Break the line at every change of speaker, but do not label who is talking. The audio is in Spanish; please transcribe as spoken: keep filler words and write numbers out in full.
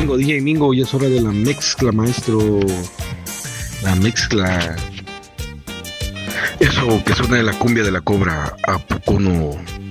Mingo, D J Mingo, ya es hora de la mezcla, maestro. La mezcla. Eso que suena de la cumbia de la cobra, ¿a poco no?